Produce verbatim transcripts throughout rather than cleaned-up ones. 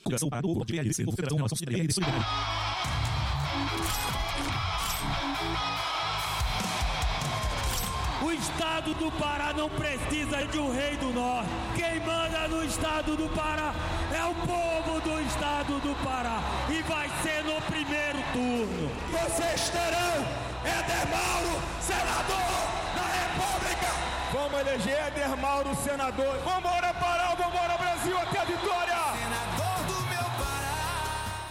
Federação Pará do Povo, F R D C, Federação Relação Cidadania, R D Solidária. O estado do Pará não precisa de um rei do norte. Quem manda no estado do Pará é o povo do estado do Pará. E vai ser no primeiro turno. Vocês terão Éder Mauro, senador da República. Vamos eleger Éder Mauro, senador. Vambora, Pará, vambora, Brasil, até a vitória. Senador do meu Pará.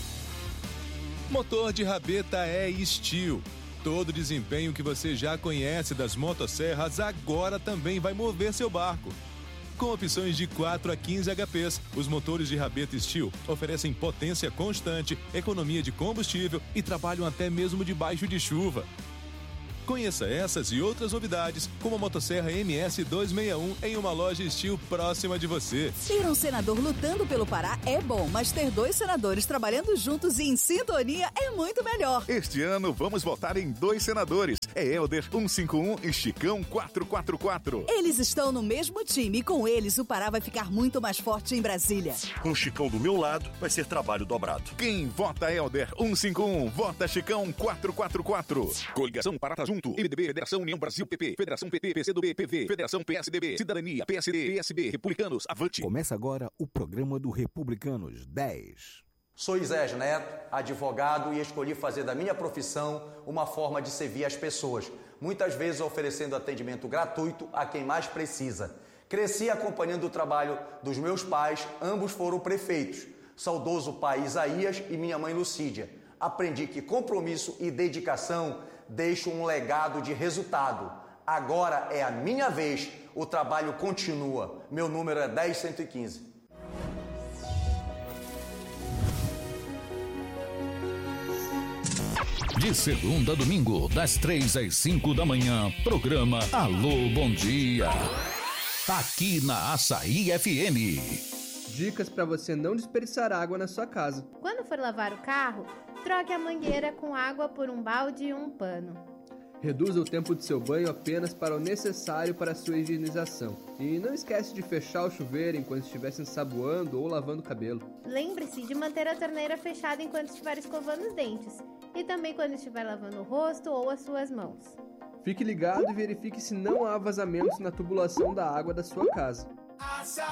Motor de rabeta é Steel. Todo o desempenho que você já conhece das motosserras agora também vai mover seu barco. Com opções de quatro a quinze H Ps, os motores de rabeta Steel oferecem potência constante, economia de combustível e trabalham até mesmo debaixo de chuva. Conheça essas e outras novidades, como a motosserra M S duzentos e sessenta e um em uma loja Steel próxima de você. Ter um senador lutando pelo Pará é bom, mas ter dois senadores trabalhando juntos e em sintonia é muito melhor. Este ano vamos votar em dois senadores. É Helder cento e cinquenta e um e Chicão quatrocentos e quarenta e quatro. Eles estão no mesmo time e com eles o Pará vai ficar muito mais forte em Brasília. Com o Chicão do meu lado, vai ser trabalho dobrado. Quem vota Helder cento e cinquenta e um, vota Chicão quatrocentos e quarenta e quatro. Coligação Pará Junto, M D B, Federação União Brasil P P, Federação P T, PCdoB, P V, Federação P S D B, Cidadania, P S D, P S B, Republicanos, Avante. Começa agora o programa do Republicanos dez. Sou Isés Neto, advogado, e escolhi fazer da minha profissão uma forma de servir as pessoas, muitas vezes oferecendo atendimento gratuito a quem mais precisa. Cresci acompanhando o trabalho dos meus pais, ambos foram prefeitos, saudoso pai Isaías e minha mãe Lucídia. Aprendi que compromisso e dedicação deixam um legado de resultado. Agora é a minha vez, o trabalho continua. Meu número é dez cento e quinze. De segunda a domingo, das três às cinco da manhã, programa Alô Bom Dia. Aqui na Açaí F M. Dicas para você não desperdiçar água na sua casa. Quando for lavar o carro, troque a mangueira com água por um balde e um pano. Reduza o tempo de seu banho apenas para o necessário para a sua higienização. E não esquece de fechar o chuveiro enquanto estiver se ensaboando ou lavando o cabelo. Lembre-se de manter a torneira fechada enquanto estiver escovando os dentes. E também quando estiver lavando o rosto ou as suas mãos. Fique ligado e verifique se não há vazamentos na tubulação da água da sua casa. Açaí.